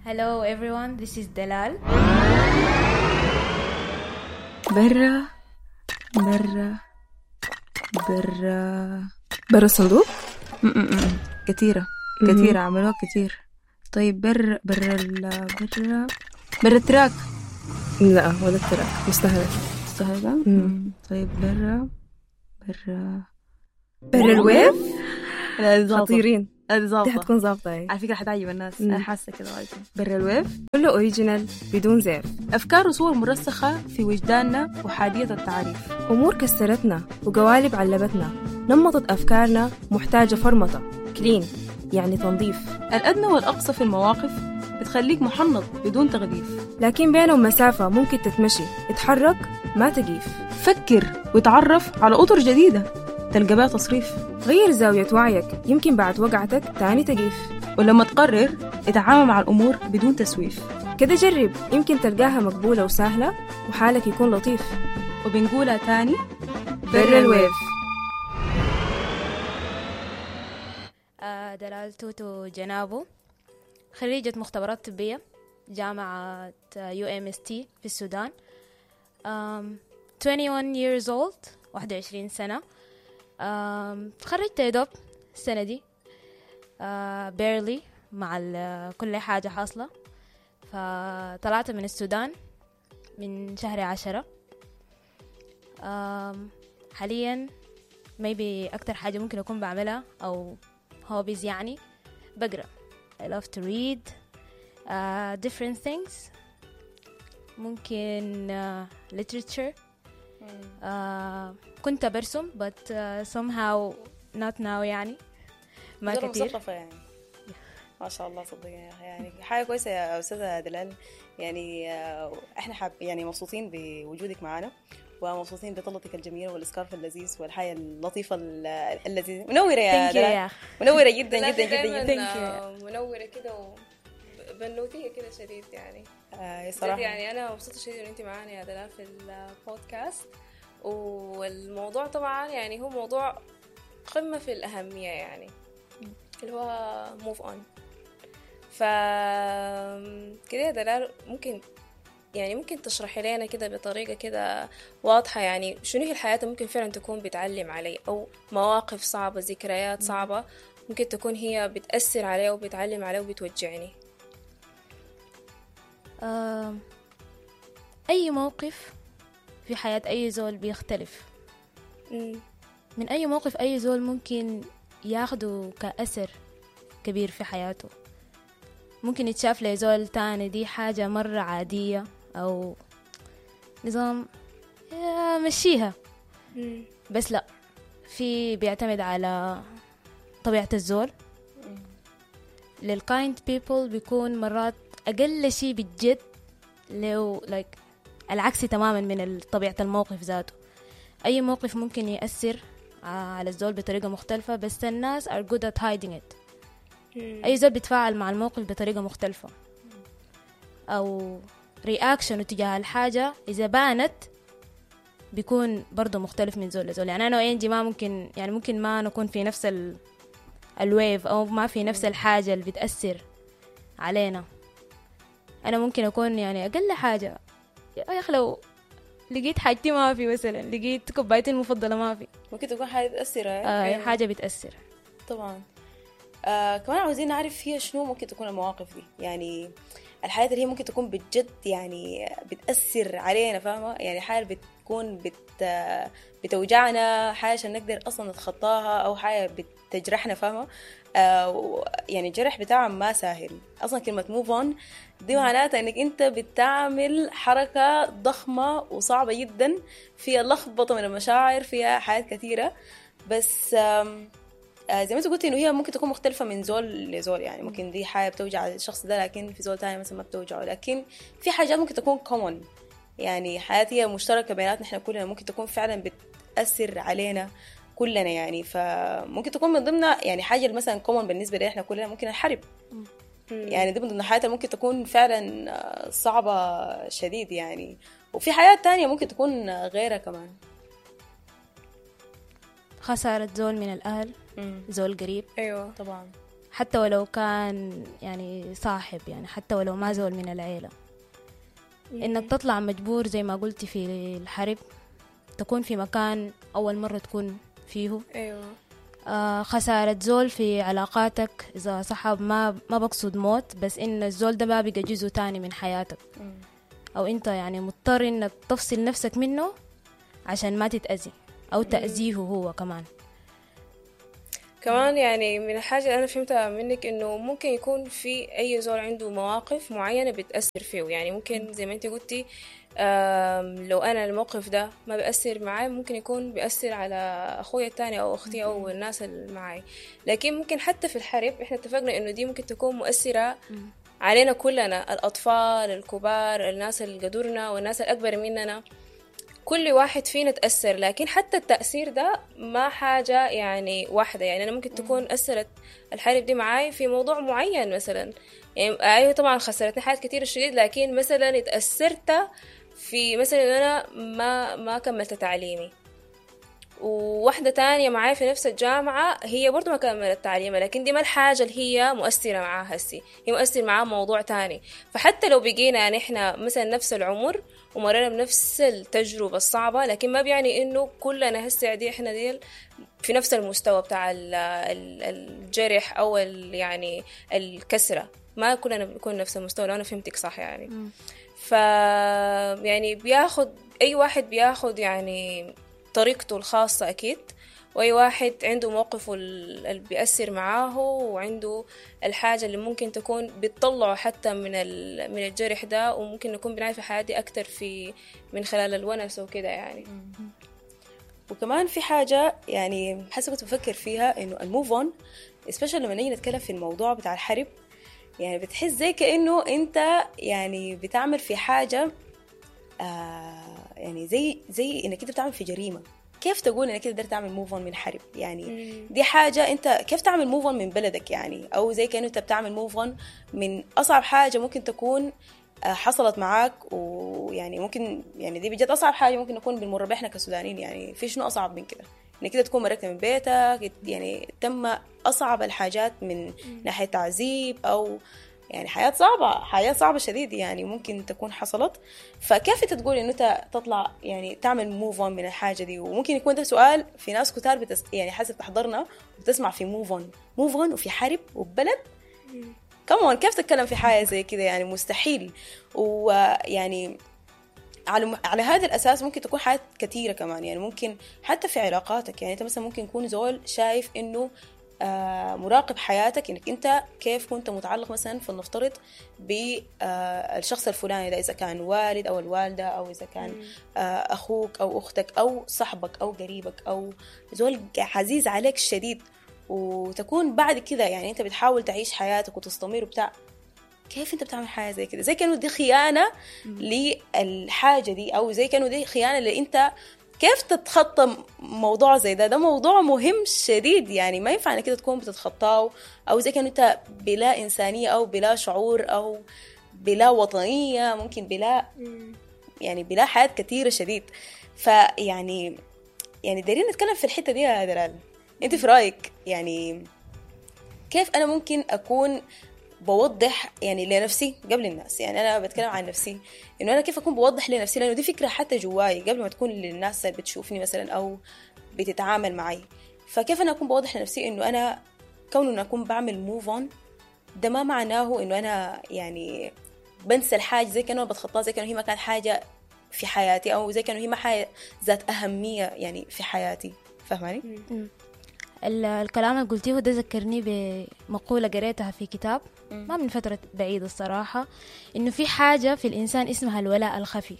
Hello everyone, this is Dalal. برا برا برا برا الصندوق. كثيرة عملوها كثير. طيب برا التراك. لا ولا التراك مستهلة. طيب برا الويف. خطيرين. دي حتكون ظابطة. على فكرة حتعجب الناس. أنا حاسة كده واجد. برا الويف كله أوريجينال بدون زيف. أفكار وصور مرسخة في وجداننا وحادية التعريف. أمور كسرتنا وقوالب علبتنا، نمطت أفكارنا محتاجة فرمطة. كلين يعني تنظيف. الأدنى والأقصى في المواقف بتخليك محنط بدون تغليف، لكن بينهم مسافة ممكن تتمشي، اتحرك ما تقيف. فكر وتعرف على أطر جديدة تلقى بها تصريف. غير زاوية وعيك، يمكن بعد وقعتك تاني تقيف. ولما تقرر اتعامل مع الأمور بدون تسويف. كده جرب، يمكن تلقاها مقبولة وسهلة وحالك يكون لطيف. وبنقولها تاني، برا الويف. دلال توتو جنابو، خريجة مختبرات طبية جامعة UMST في السودان. 21 years old، 21 سنة. تخرجت يدوب السنة دي barely مع كل حاجة حاصلة. فطلعت من السودان من شهر 10. حاليا maybe أكتر حاجة ممكن أكون بعملها أو hobbies يعني بقرأ. I love to read different things. ممكن literature. كنت برسم but somehow not now يعني ما كتير. مثقفة يعني ما شاء الله. صدق يعني حاجة كويسة يا أستاذة دلال. يعني احنا يعني مبسوطين بوجودك معنا، ومبسوطين بطلتك الجميلة والسكارف اللذيذ والحياة اللطيفة اللذيذة. منورة يا دلال، منورة جدا جدا جدا جدا. منورة كده وبنوتية كده شديد يعني. صراحة يعني أنا مبسوطة شديد إن أنت معانا يا دلال في البودكاست. والموضوع طبعا يعني هو موضوع قمة في الأهمية يعني، اللي هو move on. كده يا دلال ممكن تشرحي لنا كده بطريقة كده واضحة يعني شنو هي الحياة ممكن فعلا تكون بتعلم علي، أو مواقف صعبة، ذكريات صعبة ممكن تكون هي بتأثر علي وبتعلم علي وبتوجعني. أي موقف في حياة أي زول بيختلف. من أي موقف أي زول ممكن ياخده كأثر كبير في حياته. ممكن يتشاف لزول تاني دي حاجة مرة عادية أو نظام مشيها، بس لا، في بيعتمد على طبيعة الزول. للكايند بيبل بيكون مرات أقل شيء بالجد لو العكس تماما من طبيعة الموقف ذاته. أي موقف ممكن يأثر على الزول بطريقة مختلفة، بس الناس are good at hiding it. أي زول بيتفاعل مع الموقف بطريقة مختلفة، أو رياكشن تجاه الحاجة إذا بانت بيكون برضو مختلف من زول لزول. يعني أنا وإنجي ما ممكن ما نكون في نفس الويف، أو ما في نفس الحاجة اللي بتأثر علينا. أنا ممكن أكون يعني أقل حاجة يا أخي لو لقيت حاجتي ما في، مثلا لقيت كوبايتي المفضلة ما في، ممكن تكون حاجة بتأثر. حاجة بتأثر طبعا. كمان عاوزين نعرف هي شنو ممكن تكون المواقف دي، يعني الحياة اللي هي ممكن تكون بجد يعني بتأثر علينا، فاهمة؟ يعني حاجة بتكون بتوجعنا، حاجة عشان نقدر أصلا نتخطاها، أو حاجة بتجرحنا، فاهمة؟ يعني الجرح بتاعها ما سهل أصلا. كلمة move on دي معناتها أنك أنت بتعمل حركة ضخمة وصعبة جدا، فيها لخبطة من المشاعر، فيها حاجات كثيرة. بس زي ما انت قلتي انه هي ممكن تكون مختلفة من زول لزول. يعني ممكن دي حاجة بتوجع الشخص ده، لكن في زول تاني مثلا ما بتوجعه. لكن في حاجات ممكن تكون common، يعني حياتية مشتركة بيناتنا احنا كلنا، ممكن تكون فعلا بتأثر علينا كلنا يعني. فممكن تكون من ضمنها يعني حاجة مثلا common بالنسبة لنا احنا كلنا، ممكن الحرب. يعني دي من ضمن حياتنا ممكن تكون فعلا صعبة شديد يعني. وفي حياة تانية ممكن تكون غيرها كمان. خسارة زول من الأهل، زول قريب. أيوة طبعا. حتى ولو كان يعني صاحب، يعني حتى ولو ما زول من العيلة. إنك تطلع مجبور زي ما قلتي في الحرب، تكون في مكان أول مرة تكون فيه. أيوة. خسارة زول في علاقاتك إذا صحاب، ما بقصد موت، بس إن الزول ده ما بقى جزء تاني من حياتك، أو أنت يعني مضطر إنك تفصل نفسك منه عشان ما تتأذي أو تأذيه هو كمان. كمان يعني من الحاجة اللي أنا فهمتها منك إنه ممكن يكون في أي زول عنده مواقف معينة بتأثر فيه. يعني ممكن زي ما أنت قلتي لو أنا الموقف ده ما بيأثر معي، ممكن يكون بيأثر على أخويا التاني أو أختي أو الناس اللي معي. لكن ممكن حتى في الحرب إحنا اتفقنا إنه دي ممكن تكون مؤثرة علينا كلنا، الأطفال، الكبار، الناس اللي قدرنا والناس الأكبر مننا، كل واحد فينا تأثر. لكن حتى التأثير ده ما حاجة يعني واحدة. يعني أنا ممكن تكون أثرت الحرب دي معاي في موضوع معين مثلا، يعني أيوة طبعا خسرتني حاجات كتير شديد، لكن مثلا اتأثرت في مثلا إن أنا ما كملت تعليمي، وواحدة تانية معاي في نفس الجامعة هي برضو ما كملت تعليمها، لكن دي ما الحاجة اللي هي مؤثرة معاها هسي، هي مؤثر معاها موضوع تاني. فحتى لو بقينا نحن مثلا نفس العمر ومرينا بنفس التجربة الصعبة، لكن ما بيعني إنه كلنا هسي عادي إحنا ديل في نفس المستوى بتاع الجرح أو يعني الكسرة، ما كلنا بنكون نفس المستوى. لو أنا فهمتك صح يعني. يعني بياخد أي واحد بياخد يعني طريقته الخاصة أكيد، وأي واحد عنده موقفه اللي بيأثر معاه، وعنده الحاجة اللي ممكن تكون بتطلعه حتى من الجرح ده، وممكن نكون بنعرف في حياتي أكتر من خلال الونس وكده يعني. وكمان في حاجة يعني حسب كنت بفكر فيها، إنه الموف اون especially لما نيجي نتكلم في الموضوع بتاع الحرب، يعني بتحس زي كأنه أنت يعني بتعمل في حاجة يعني زي إنك أنت بتعمل في جريمة. كيف تقول إنك تقدر تعمل موف اون من حرب؟ يعني دي حاجة أنت كيف تعمل موف اون من بلدك يعني، أو زي كأنه أنت بتعمل موف اون من أصعب حاجة ممكن تكون حصلت معاك. ويعني ممكن يعني دي بجد أصعب حاجة ممكن نكون بنمر بها إحنا كسودانيين. يعني في شنو أصعب من كده؟ إنك كده تكون مركت من بيتك، يعني تم أصعب الحاجات من ناحية تعذيب أو يعني حياة صعبة شديد يعني ممكن تكون حصلت. فكيف انت تقول انه انت تطلع يعني تعمل موف اون من الحاجة دي؟ وممكن يكون ده سؤال في ناس كتار يعني حسب تحضرنا وبتسمع في موف اون وفي حرب وبلد كمان، كيف تتكلم في حاجة زي كده؟ يعني مستحيل. ويعني على هذا الأساس ممكن تكون حاجات كتيرة كمان، يعني ممكن حتى في علاقاتك. يعني انت مثلا ممكن يكون زول شايف انه مراقب حياتك، انك انت كيف كنت متعلق مثلا فلنفترض بالشخص الفلاني ده، اذا كان والد او الوالده، او اذا كان اخوك او اختك او صاحبك او قريبك او زول عزيز عليك شديد، وتكون بعد كده يعني انت بتحاول تعيش حياتك وتستمر وبتاع. كيف انت بتعمل حاجه زي كده؟ زي كانه دي خيانه للحاجه دي، او زي كانه دي خيانه اللي انت كيف تتخطى موضوع زي ده موضوع مهم شديد. يعني ما ينفع انك كده تكون بتتخطاه، او زي كأنه انت بلا انسانيه او بلا شعور او بلا وطنيه، ممكن بلا يعني بلا حياه كثيره شديد. فيعني دايرين نتكلم في الحته دي يا دلال، انت في رايك يعني كيف انا ممكن اكون بوضح يعني لنفسي قبل الناس؟ يعني أنا بتكلم عن نفسي، إنه أنا كيف أكون بوضح لنفسي، لأنه دي فكرة حتى جواي قبل ما تكون للناس اللي بتشوفني مثلا أو بتتعامل معي. فكيف أنا أكون بوضح لنفسي إنه أنا كونه أنا أكون بعمل موف اون ده ما معناه إنه أنا يعني بنسى الحاجة، زي كأنه بتخطاها، زي كأنه هي ما كانت حاجة في حياتي، أو زي كأنه هي ما حاجة ذات أهمية يعني في حياتي. فهماني؟ الكلام اللي قلتيه ده ذكرني بمقولة قريتها في كتاب ما من فترة بعيدة الصراحة، إنه في حاجة في الإنسان اسمها الولاء الخفي.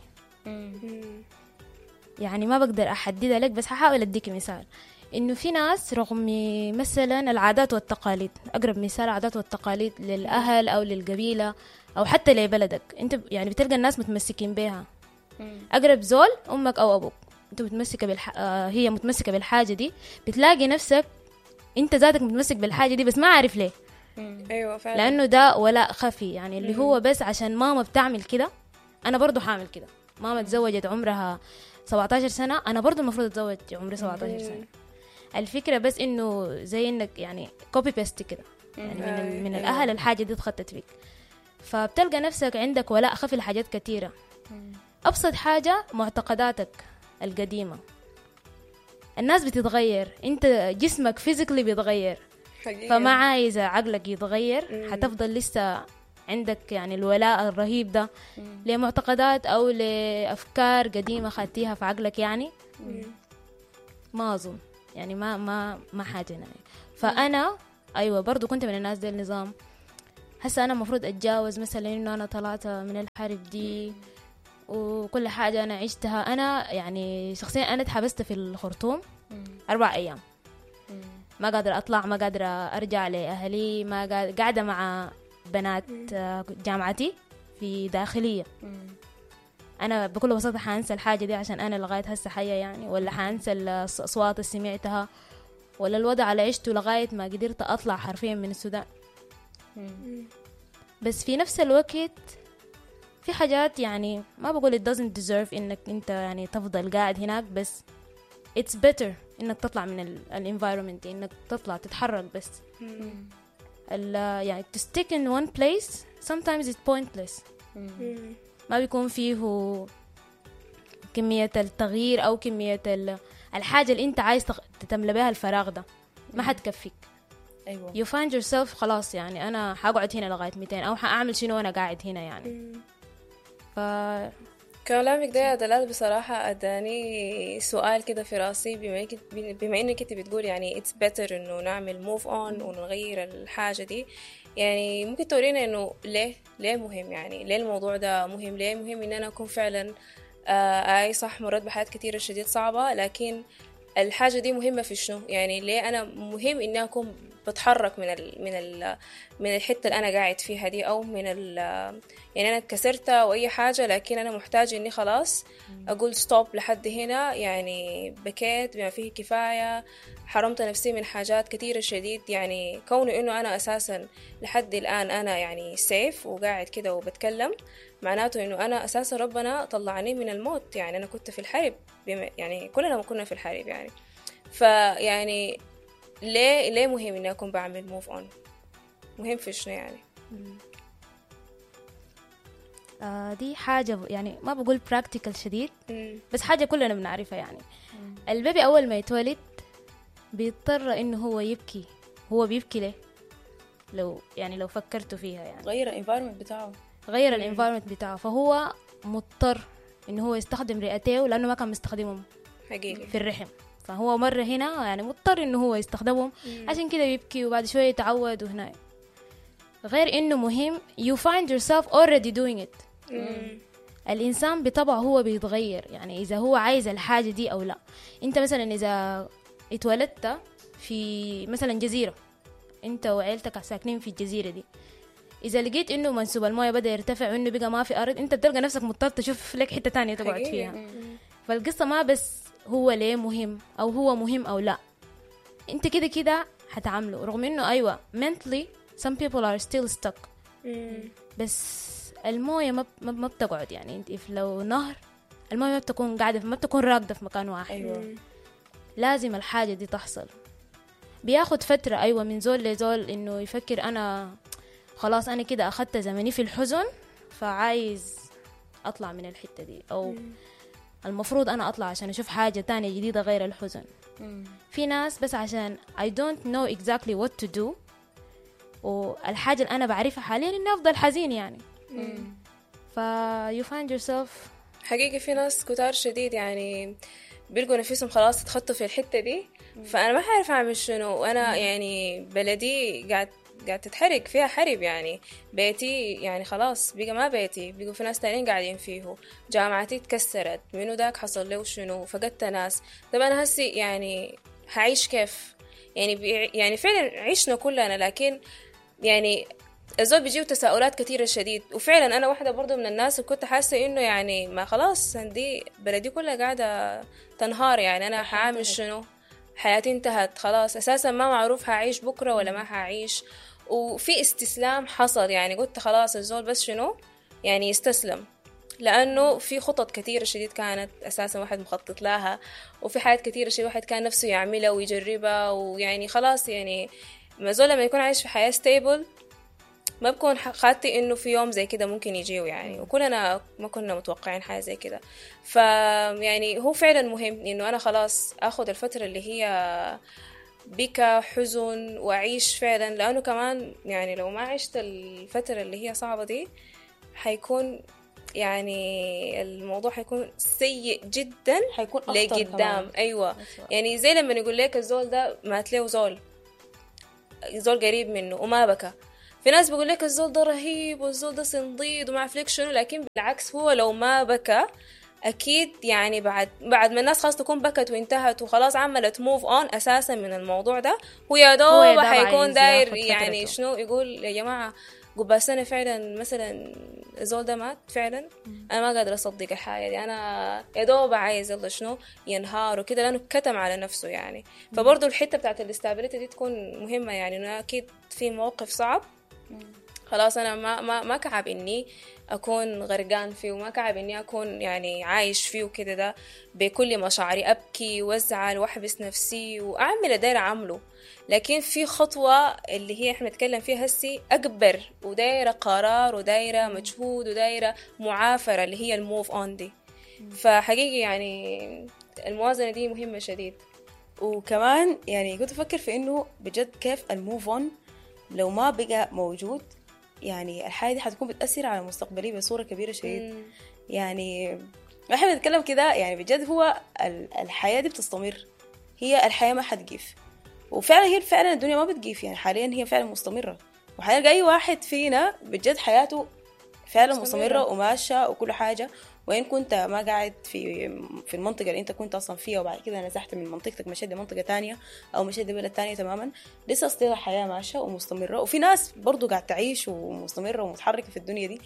يعني ما بقدر أحددها لك، بس هحاول أديك مثال. إنه في ناس رغم مثلا العادات والتقاليد، أقرب مثال العادات والتقاليد للأهل أو للقبيلة أو حتى لبلدك، أنت يعني بتلقى الناس متمسكين بها. أقرب زول أمك أو أبوك، أنت متمسكة هي متمسكة بالحاجة دي، بتلاقي نفسك أنت ذاتك متمسك بالحاجة دي بس ما عارف ليه. أيوة فعلا. لأنه ده ولاء خفي، يعني اللي هو بس عشان ماما بتعمل كده أنا برضو حامل كده. ماما تزوجت عمرها 17 سنة، أنا برضو المفروض أتزوج عمري 17 سنة. الفكرة بس إنه زي إنك يعني كوبي بيست كده، يعني من الأهل الحاجة دي اتخطت فيك، فبتلقى نفسك عندك ولاء خفي لحاجات كتيرة. أبسط حاجة معتقداتك القديمة، الناس بتتغير، انت جسمك فيزيكلي بيتغير، فما عايزة عقلك يتغير، حتفضل لسه عندك يعني الولاء الرهيب ده لمعتقدات أو لأفكار قديمة خدتيها في عقلك يعني. ما أظن يعني ما حاجة يعني. فأنا أيوة برضو كنت من الناس دي النظام، هسا أنا مفروض أتجاوز مثلا إنه أنا طلعت من الحرب دي وكل حاجة أنا عشتها. أنا يعني شخصيا أنا اتحبست في الخرطوم 4 أيام، ما قادرة أطلع، ما قادرة أرجع لأهلي، ما قاعدة مع بنات جامعتي في داخلية. أنا بكل بساطة حانسى الحاجة دي عشان أنا لغاية هسه حية يعني، ولا حانسى الأصوات اللي سمعتها، ولا الوضع اللي عشته لغاية ما قدرت أطلع حرفيا من السودان. بس في نفس الوقت في حاجات يعني ما بقول it doesn't deserve إنك أنت يعني تفضل قاعد هناك، بس it's better إنك تطلع من ال environment، إنك تطلع تتحرك. بس يعني to stick in one place sometimes it's pointless. ما بيكون فيه كمية التغيير أو كمية الحاجة اللي أنت عايز تملى بها الفراغ ده ما حتكفيك. أيوة. you find yourself خلاص يعني أنا حقعد هنا لغاية 200 أو حأعمل شنو وأنا قاعد هنا يعني. كلامك ده يا دلال بصراحة أداني سؤال كده في راسي، بما إنك أنت بتقول يعني it's better إنه نعمل move on ونغير الحاجة دي، يعني ممكن تورينا إنه ليه مهم، يعني ليه الموضوع ده مهم، ليه مهم إن أنا أكون فعلا أي صح مرات بحياة كتيرة شديد صعبة، لكن الحاجة دي مهمة في شنو؟ يعني ليه أنا مهم إني أكون بتحرك من الحتة اللي أنا قاعد فيها دي، أو يعني أنا اتكسرت أو أي حاجة، لكن أنا محتاج إني خلاص أقول ستوب لحد هنا، يعني بكيت بما فيه كفاية، حرمت نفسي من حاجات كتيرة شديد. يعني كونه إنه أنا أساسا لحد الآن أنا يعني سيف وقاعد كده وبتكلم، معناته إنه أنا أساسا ربنا طلعني من الموت. يعني أنا كنت في الحرب، يعني كلنا كنا في الحرب يعني. فيعني ليه مهم إني أكون بعمل موف أون؟ مهم في شنو يعني؟ دي حاجة يعني ما بقول براكتيكال شديد، بس حاجة كلنا بنعرفها يعني. البيبي أول ما يتولد بيضطر إنه هو يبكي. هو بيبكي ليه؟ لو فكرتوا فيها يعني غير الانفايرمنت بتاعه، غير الانفايرمنت بتاعه، فهو مضطر إنه هو يستخدم رئتيه لأنه ما كان مستخدمهم حقيقي في الرحم، فهو مرة هنا يعني مضطر إنه هو يستخدمهم، عشان كده يبكي وبعد شوية يتعود. وهنا غير إنه مهم you find yourself already doing it. الإنسان بطبعه هو بيتغير، يعني إذا هو عايز الحاجة دي أو لا. أنت مثلا إذا اتولدت في مثلا جزيرة، أنت وعيلتك ساكنين في الجزيرة دي، إذا لقيت إنه منسوب المويه بدأ يرتفع وإنه بقى ما في أرض، أنت بتلقى نفسك مضطر تشوف لك حتة تانية تقعد فيها. فالقصة ما بس هو ليه مهم أو هو مهم أو لا، أنت كده كده هتعامله. رغم إنه أيوة mentally some people are still stuck، بس المويه ما بتقعد. يعني انت لو نهر المويه ما بتكون قاعدة، ما بتكون راكدة في مكان واحد. أيوة. لازم الحاجة دي تحصل. بياخد فترة أيوة من زول لزول إنه يفكر أنا خلاص أنا كده أخدت زمني في الحزن، فعايز أطلع من الحتة دي، أو المفروض أنا أطلع عشان أشوف حاجة تانية جديدة غير الحزن. في ناس بس عشان I don't know exactly what to do، والحاجة اللي أنا بعرفها حاليا إني أفضل حزين يعني. you find yourself. حقيقي في ناس كتار شديد يعني بيلقوا نفسهم خلاص اتخطوا في الحتة دي، فأنا ما عارف أعمل شنو. وأنا يعني بلدي قاعد تتحرق فيها حرب، يعني بيتي يعني خلاص بقى ما بيتي، بقوا في ناس تانيين قاعدين فيه، جامعتي اتكسرت، منو داك حصل له شنو، فقدت ناس. طب أنا هسي يعني هعيش كيف؟ يعني فعلا عشنا كلنا، لكن يعني الزول بيجيو تساؤلات كتيرة شديد. وفعلا أنا واحدة برضو من الناس اللي كنت حاسة إنه يعني ما خلاص عندي بلدي كلها قاعدة تنهار، يعني أنا حعمل شنو؟ حياتي انتهت خلاص، أساسا ما معروف هعيش بكرة ولا ما هعيش. وفي استسلام حصل، يعني قلت خلاص الزول بس شنو يعني يستسلم، لأنه في خطط كتيرة شديد كانت أساسا واحد مخطط لها، وفي حاجات كتيرة شديد واحد كان نفسه يعملها ويجربها، ويعني خلاص يعني ما زول لما يكون عايش في حياة ستيبل ما بكون خاطي انه في يوم زي كده ممكن يجيه يعني، وكلنا ما كنا متوقعين حاجة زي كده. يعني هو فعلا مهم انه انا خلاص اخد الفترة اللي هي بكى حزن واعيش فعلا، لانه كمان يعني لو ما عشت الفترة اللي هي صعبة دي حيكون يعني الموضوع حيكون سيء جدا، حيكون أخطر لقدام. كمان. ايوه يعني زي لما يقول لك الزول ده مات له زول قريب منه وما بكى، في ناس بيقول لك الزول ده رهيب والزول ده صنديد وما عارف لك شنو، لكن بالعكس هو لو ما بكى اكيد يعني بعد ما الناس خلاص تكون بكت وانتهت وخلاص عملت موف اون اساسا من الموضوع ده، هو يا دوب حيكون داير يعني شنو يقول يا جماعه قبل سنه فعلا مثلا الزول ده مات فعلا، انا ما قادر اصدق الحاجه دي، انا يا دوب عايز يلا شنو ينهار وكده لانه كتم على نفسه يعني. فبرضه الحته بتاعت الاستابيليتي دي تكون مهمه، يعني انه اكيد في موقف صعب خلاص انا ما كعب اني اكون غرقان فيه، وما كعب اني اكون يعني عايش فيه وكده، ده بكل مشاعري ابكي وازعل واحبس نفسي واعمل اللي دايره اعمله. لكن في خطوه اللي هي احنا نتكلم فيها هسي اكبر، ودايره قرار ودايره مجهود ودايره معافره اللي هي الموف اون دي. فحقيقي يعني الموازنه دي مهمه شديد. وكمان يعني كنت أفكر في إنه بجد كيف الموف اون لو ما بقى موجود، يعني الحياة دي حتكون بتأثر على مستقبلي بصورة كبيرة شديد. يعني احنا بنتكلم كده يعني بجد هو الحياة دي بتستمر، هي الحياة ما حتقيف، وفعلا هي فعلا الدنيا ما بتقيف، يعني حاليا هي فعلا مستمرة، وحاليا أي واحد فينا بجد حياته فعلا مستمرة وماشية وكل حاجة. وإن كنت ما قاعد في المنطقة اللي أنت كنت أصلا فيها وبعد كده نزحت من منطقتك مشيت لمنطقة تانية أو مشيت لبلد تانية تماما، لسه أصلا الحياة ماشية ومستمرة، وفي ناس برضو قاعد تعيش ومستمرة ومتحركة في الدنيا دي.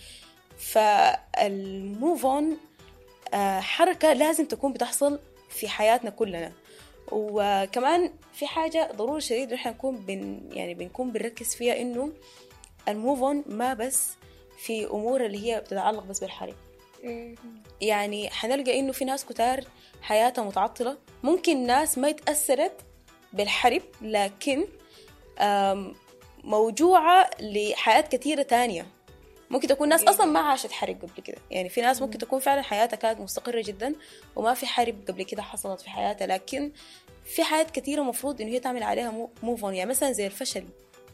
فالموف اون حركة لازم تكون بتحصل في حياتنا كلنا. وكمان في حاجة ضروري شديد نحن نكون بنكون بنركز فيها، إنه الموف اون ما بس في أمور اللي هي بتتعلق بس بالحرب. يعني حنلقى إنه في ناس كتار حياتها متعطلة، ممكن ناس ما يتأثرت بالحرب لكن موجوعة لحياة كثيرة تانية. ممكن تكون ناس أصلا ما عاشت حرب قبل كده، يعني في ناس ممكن تكون فعلا حياتها كانت مستقرة جدا وما في حرب قبل كده حصلت في حياتها، لكن في حياة كثيرة مفروض إنه هي تعمل عليها موف اون. يعني مثلا زي الفشل،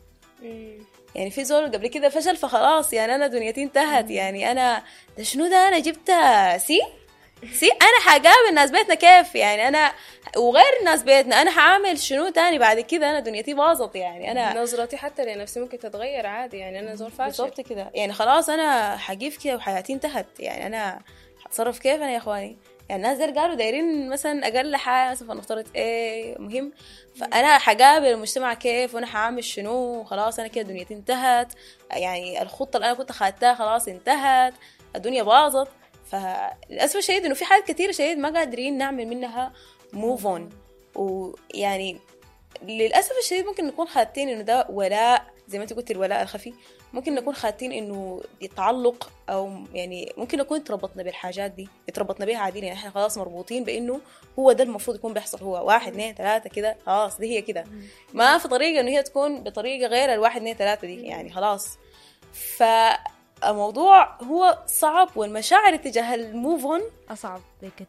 يعني في زول قبل كده فشل فخلاص يعني أنا دنيتي انتهت، يعني أنا ده شنو ده أنا جبت سي أنا حقابل ناس بيتنا كيف، يعني أنا وغير ناس بيتنا أنا حعمل شنو تاني بعد كده، أنا دنيتي باظت، يعني أنا نظرتي حتى لنفسي ممكن تتغير عادي، يعني أنا زول فاشل بالضبط كده، يعني خلاص أنا حقيف كده وحياتي انتهت، يعني أنا حتصرف كيف أنا يا إخواني. يعني الناس دول قالوا دايرين مثلا أقل حاجة مثلا فنفترض إيه مهم، فأنا حقابل المجتمع كيف وأنا حعمل شنو، خلاص أنا كده دنيتي انتهت، يعني الخطة اللي أنا كنت خدتها خلاص انتهت، الدنيا باظت. فللأسف الشديد إنه في حاجات كتيرة شديد ما قادرين نعمل منها موف اون. ويعني للأسف الشديد ممكن نكون خاتين إنه ده ولاء، زي ما أنت قلت الولاء الخفي، ممكن نكون خاتين إنه التعلق، أو يعني ممكن نكون تربطنا بالحاجات دي، اتربطنا بيها عادي، يعني إحنا خلاص مربوطين بإنه هو ده المفروض يكون بيحصل، هو 1 2 3 كده خلاص دي هي كده، ما في طريقة إنه هي تكون بطريقة غير 1 2 3 دي، يعني خلاص. فالموضوع هو صعب، والمشاعر تجاه الموف اون أصعب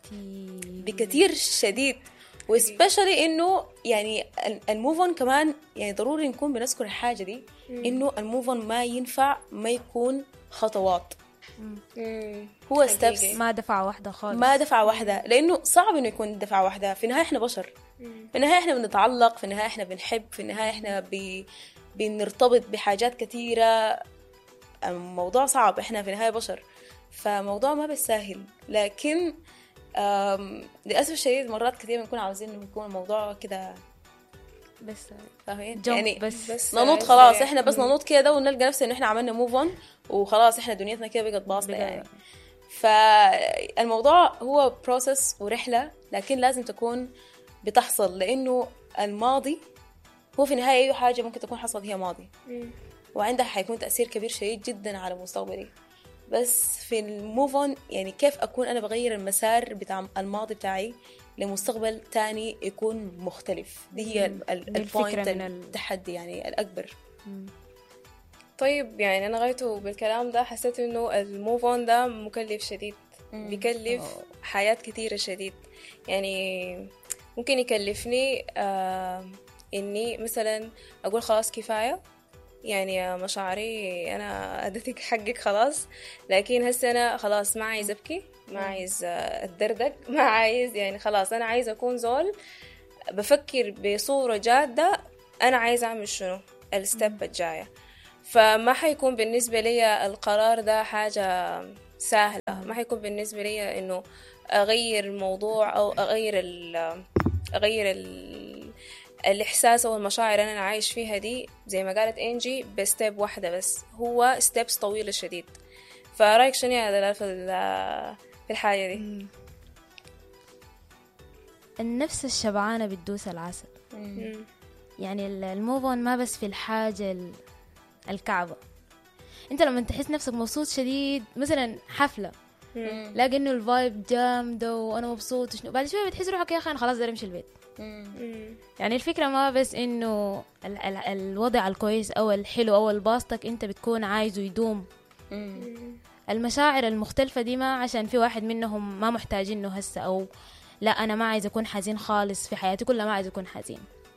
بكثير شديد، وسبيشالي انه يعني الموف اون كمان يعني ضروري نكون بنذكر الحاجه دي، انه الموف اون ما ينفع ما يكون خطوات، هو ستيبس، ما دفعة واحدة خالص، ما دفعة واحدة، لأنه صعب إنه يكون دفعة واحدة. في النهاية إحنا بشر، في النهاية إحنا بنتعلق، في النهاية إحنا بنحب، في النهاية إحنا بنرتبط بحاجات كتيرة. الموضوع صعب، إحنا في النهاية بشر، فموضوع ما بالساهل. لكن للأسف الشديد مرات كتير بنكون عاوزين إنه يكون الموضوع كده بس فاهمين، يعني بس ننوض خلاص، إحنا بس ننوض كده ونلقى نفسنا إنه إحنا عملنا موف اون وخلاص إحنا دنيتنا كده بقت باصة يعني. فالموضوع هو بروسس ورحلة، لكن لازم تكون بتحصل، لأنه الماضي هو في النهاية أي حاجة ممكن تكون حصلت هي ماضي، وعندها حيكون تأثير كبير شديد جدا على مستقبلي. بس في الموف اون يعني كيف أكون أنا بغير المسار بتاع الماضي بتاعي لمستقبل تاني يكون مختلف. دي هي البوينت من التحدي يعني الأكبر. طيب يعني أنا غايته بالكلام ده حسيت إنه الموف أون ده مكلف شديد، بيكلف حياة كتيرة شديد. يعني ممكن يكلفني إني مثلا أقول خلاص كفاية، يعني مشاعري أنا أديتك حقك خلاص، لكن هسه أنا خلاص ما عايز أبكي، ما عايز أتدردق، ما عايز، يعني خلاص أنا عايز أكون زول بفكر بصورة جادة أنا عايز أعمل شنو الستيب الجاية. فما حيكون بالنسبة لي القرار ده حاجة سهلة، ما حيكون بالنسبة لي إنه أغير الموضوع أو أغير الإحساس أو المشاعر اللي أنا عايش فيها دي زي ما قالت إنجي بستيب واحدة بس، هو ستيبس طويلة شديد. فرأيك شنو يا دلال في الحاجة دي؟ النفس الشبعانة بتدوس العسل. يعني الموفون ما بس في الحاجة الكعبة. انت لما تحس نفسك مبسوط شديد مثلا حفلة لاقي انه الفايب جامدة وانا مبسوط شنو، بعد شوية بتحس روحك يا اخي انا خلاص داير امشي البيت. يعني الفكرة ما بس انه الوضع الكويس او الحلو او الباسطك انت بتكون عايزه يدوم. المشاعر المختلفة دي ما عشان في واحد منهم ما محتاجينه هسه، او لا انا ما عايز اكون حزين خالص في حياتي كلها، ما عايز اكون حزين.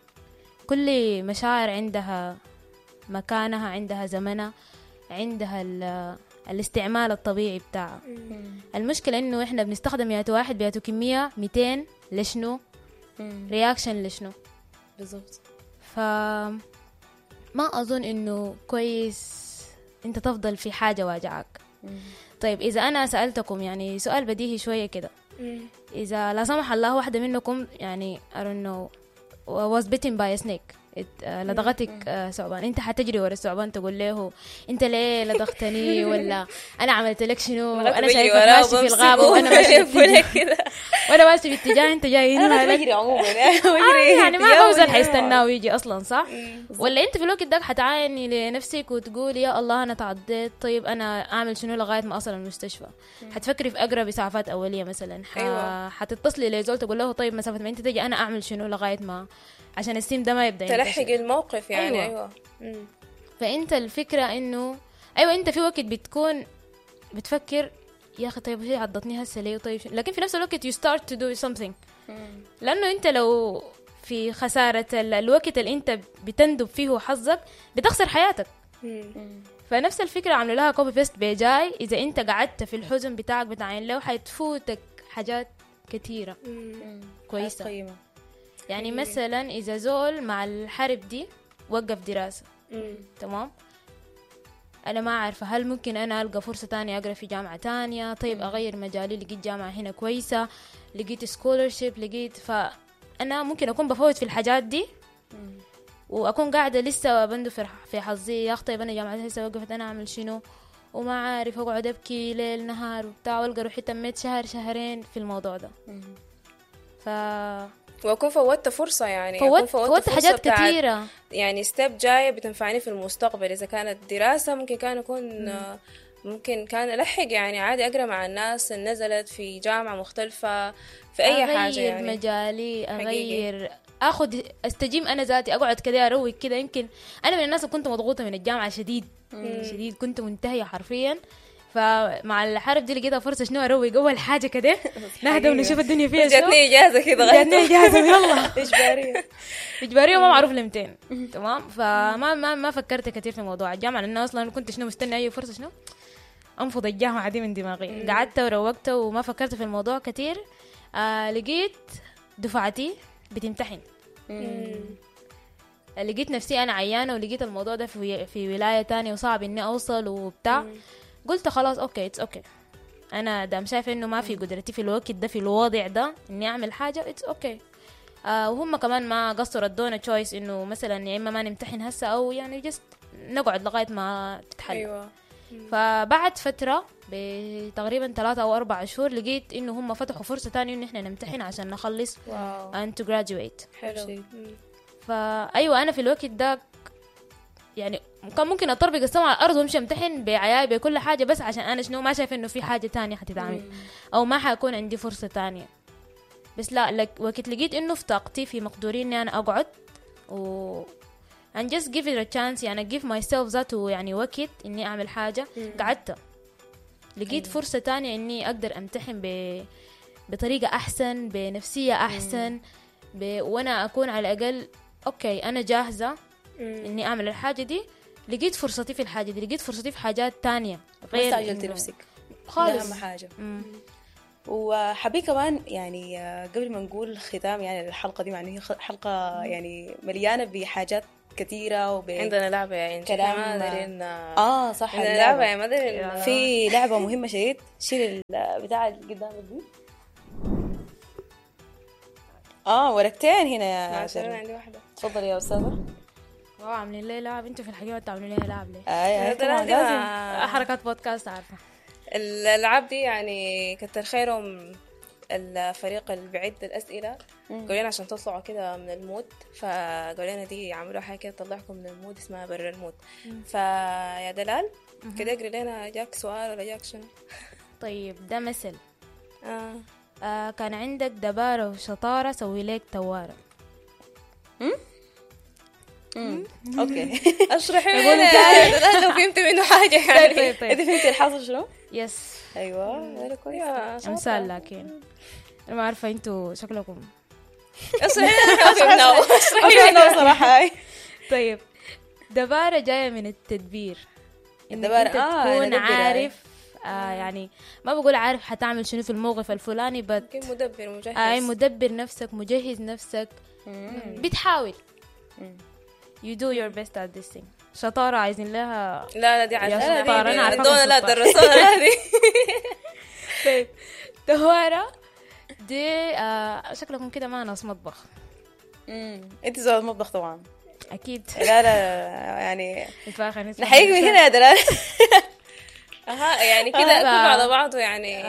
كل مشاعر عندها مكانها، عندها زمنها، عندها الاستعمال الطبيعي بتاعها. المشكلة انه احنا بنستخدم ياتو واحد بياتو كمية 200 لشنو رياكشن لشنو بالضبط. فما اظن انه كويس انت تفضل في حاجة واجعك. طيب اذا انا سألتكم يعني سؤال بديهي شوية كده، اذا لا سمح الله واحدة منكم يعني I don't know was bitten by a snake، لدغتك ثعبان، انت حتجري ورا الثعبان تقول له انت ليه لدغتني ولا انا عملت لك شنو، انا شايفك ماشي في الغابه وانا ماشي في وانا ماشي في اتجاه انت جاي هنا، انا بجري عموما يعني ما فوزا حيستناه ويجي اصلا صح. ولا انت في الوقت ده حتعايني لنفسك وتقول يا الله انا تعضيت، طيب انا اعمل شنو لغايه ما اصل المستشفى؟ حتفكري في اقرب اسعافات اوليه مثلا، حتتصلي لزول تقول له طيب مسافه ما انت تجي انا اعمل شنو لغايه ما عشان السيم ده ما يبدأ تلحق الموقف يعني. أيوة. فأنت الفكرة إنه أيوة أنت في وقت بتكون بتفكر يا أخي طيب هي عضتني هسه ليه، طيب لكن في نفس الوقت you start to do something. لأنه أنت لو في خسارة الوقت اللي أنت بتندب فيه حظك بتخسر حياتك. فنفس الفكرة عملوا لها كوبي بيست بجاي، إذا أنت قعدت في الحزن بتاعك بتاعين له حيتفوتك حاجات كتيرة كويسة. يعني مثلا إذا زول مع الحرب دي وقف دراسة تمام، أنا ما عارفة هل ممكن أنا ألقى فرصة تانية أقرأ في جامعة تانية، طيب أغير مجالي، لقيت جامعة هنا كويسة، لقيت سكولرشيب، لقيت، فأنا ممكن أكون بفوت في الحاجات دي وأكون قاعدة لسه بندفر في حظي، يا أخي طيب أنا جامعة هسه وقفت أنا أعمل شنو وما عارف، أقعد أبكي ليل نهار وبتاع، وألقى روحي تميت شهر شهرين في الموضوع ده. وأكون فوتت فرصة، يعني فوتت حاجات كتيرة، يعني ستيب جاية بتنفعني في المستقبل. إذا كانت دراسة ممكن كان أكون ممكن كان ألحق يعني عادي أقرأ مع الناس اللي نزلت في جامعة مختلفة في أي حاجة، يعني مجالي أغير أخذ استجيم أنا ذاتي، أقعد كده أروق كده. يمكن أنا من الناس اللي كنت مضغوطة من الجامعة شديد شديد، كنت منتهية حرفيا، فمع الحرب دي لقيتها فرصة شنو أروق أول حاجة كده نهدى ونشوف الدنيا فيها شنو. جاتني إجازة كده، جاتني إجازة يلا إجبارية وما معروف لمتين تمام. فما فكرت كتير في موضوع الجامعة، لأنه أصلا كنت شنو مستني أي فرصة شنو أنفض الجامعة دي من دماغي. قعدت وروقت وما فكرت في الموضوع كتير. لقيت دفعتي بتمتحن، لقيت نفسي أنا عيانة، ولقيت الموضوع ده في ولاية تانية وصعب إني أوصل وبتاع. قلت خلاص اوكي اتس اوكي، انا دام شايفه انه ما في قدرتي في الوقت ده في الوضع ده اني اعمل حاجه اتس اوكي. وهم كمان ما قصروا ادونا تشويس انه مثلا يا اما ما نمتحن هسه او يعني جست نقعد لغايه ما تتحل. أيوة. فبعد فتره بتقريبا 3 أو 4 شهور لقيت انه هم فتحوا فرصه تانية انه احنا نمتحن عشان نخلص and to graduate. حلو. فايوه انا في الوقت ده يعني كان ممكن اطربق السما على الارض وامشي امتحن بعياي بكل حاجه، بس عشان انا شنو ما شايفه انه في حاجه تانية حتتعمل او ما حيكون عندي فرصه تانية. بس لا وقت لقيت انه في طاقتي في مقدوري اني انا اقعد و and just give it a chance، يعني give myself ذاته يعني وقت اني اعمل حاجة. قعدت لقيت فرصة تانية اني اقدر امتحن بطريقة احسن، بنفسية احسن، وانا اكون على الاقل اوكي انا جاهزة اني اعمل الحاجة دي. لقيت فرصتي في الحاجة دي، لقيت فرصتي في حاجات تانية ما استعجلتي نفسك خالص. أهم حاجة. وحبي كمان يعني قبل ما نقول ختام يعني الحلقة دي، يعني حلقة يعني مليانة بحاجات كثيرة عندنا لعبة يعني كلام صح عندنا لعبة يعني ما ادري في لعبة مهمة شديد. شيل البتاع اللي قدامك دي. ورقتين هنا يا عندي واحدة. تفضلي يا أستاذة. عاملين ليه لعب انتوا في الحقيقة تعملوا ليه لعب ليه؟ لازم حركات بودكاست عارفة. الألعاب دي يعني كتر خيرهم الفريق اللي بيعد الأسئلة قالوا لنا عشان تطلعوا كده من المود، فقالوا لنا دي عملوا حاجة كده تطلعكم من المود اسمها برا المود. فيا دلال كده اقري لنا جاك سؤال ولا جاك شنو؟ طيب ده مثل كان عندك دبارة وشطارة سوي لك توارة. اوكي اشرحي لنا لو فهمت منه حاجة يعني. طيب انت فهمتي الحاصل شنو؟ يس ايوه كويس. امثال لكن انا ما عارفة انتوا شكلكم اشرحي لنا صراحة. طيب دبارة جاية من التدبير. الدبارة تكون عارف يعني ما بقول عارف حتعمل شنو في الموقف الفلاني مدبر مجهز. مدبر نفسك، مجهز نفسك، بتحاول. you do your best at this thing. شطارة عايزين لها لا دي عايزين شطارة. أنا عارفة دونا لا درسونا هذه. طيب توارة دي شكلكم كده ما ناس مطبخ. انت زوج مطبخ طبعا أكيد. لا يعني نحييك من هنا يا دلال. يعني كده كله على بعضه يعني.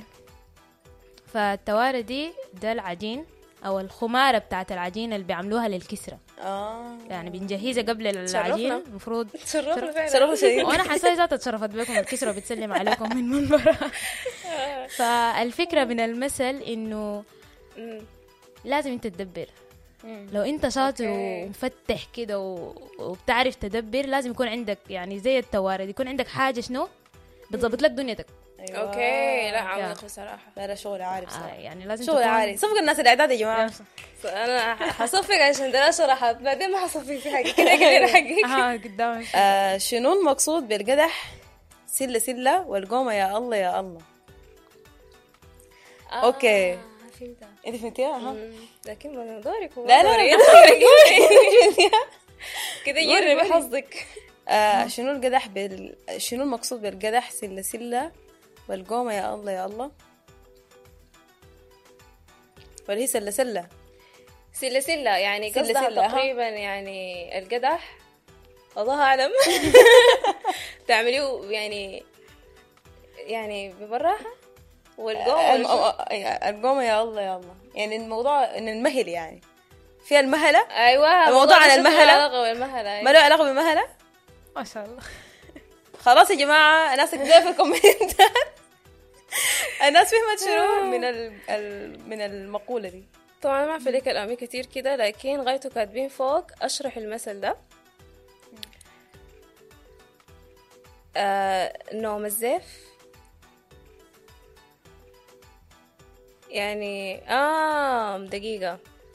فالتوارة دي ده العجين أو الخمارة بتاعت العجين اللي بيعملوها للكسرة. يعني بنجهزها قبل العجين. المفروض تشرفنا شديد. وانا حاسه ذات اتشرفت بكم الكسرة وبتسلم عليكم من منبرها. فالفكرة من المثل انه لازم انت تدبر. لو انت شاطر ومفتح كده وبتعرف تدبر، لازم يكون عندك يعني زي التوارد يكون عندك حاجة شنو بتضبط لك دنيتك. اوكي لا عملك بصراحه. لا شغل عالي بصراحه. يعني لازم شغل عالي. صفق الناس الاعداد يا جماعه. انا حصفق عشان ده شرحت بعدين ما حصفق في حاجه كده كده حقيقي. قدام. شنو المقصود بالقدح سله والقومه يا الله يا الله؟ اوكي فهمتها. انت فهمتيها؟ لكن ما دورك. لا كده يجرب حظك. شنو القدح شنو المقصود بالقدح سله والقومة يا الله يا الله؟ ولا هي سلة يعني قصدها تقريبا يعني القدح الله أعلم. تعمليه يعني ببراحة. القومة يا الله يا الله يعني الموضوع إن المهل يعني فيها المهلة. أيوة الموضوع عن المهلة. ما له علاقة بالمهلة. ما شاء الله. خلاص يا جماعة الناس كده في الكومنتات. الناس فهمت شنو من المقولة دي. طبعا ما في لك الأمي كتير كده، لكن غايته كاتبين فوق أشرح المثل ده. نوم الزيف يعني دقيقة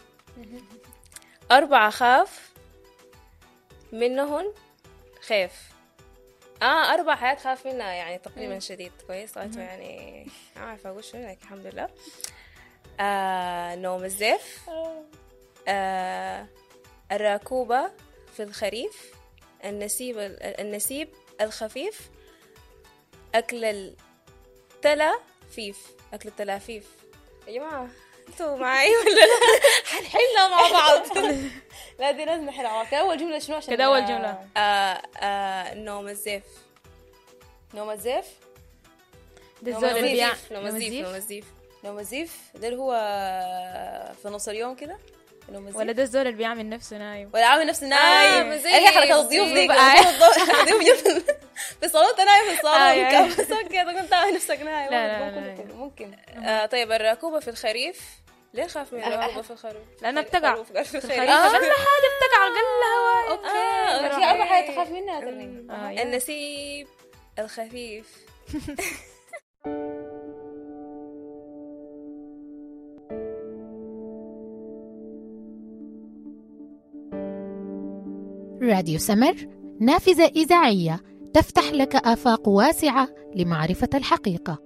4 خاف منهن خيف. 4 حياة خاف منها يعني تقريبا شديد. كويس غايته يعني عارفة أقول شو لك الحمد لله. نوم الزيف. الراكوبة في الخريف. النسيب الخفيف. أكل التلافيف. يا جماعة انتوا معي ولا لا؟ حنحلها مع بعض. لا دي لازم نحلها مع بعض. أول جملة شنو عشان كده أول جملة نوم الزيف ده الزول اللي نوم الزيف ده اللي هو في نص اليوم كده. ولا ده الزول اللي بيعمل نفسه نايم ولا عامل نفسه نايم. ايه حركة الضيوف دي في صالون نايم في الصالون بس اوكي كنت عامل نفسك نايم. لا. ممكن. طيب الراكوبة في الخريف ليه خاف من العقبة في الخروف؟ لأنها بتقع الخروف قال في الخريف. أقل حاجة بتقع أقل هواء. اوكي في 4 حاجات تخاف منها ترنين. النسيب الخفيف. راديو سمر، نافذة إذاعية تفتح لك آفاق واسعة لمعرفة الحقيقة.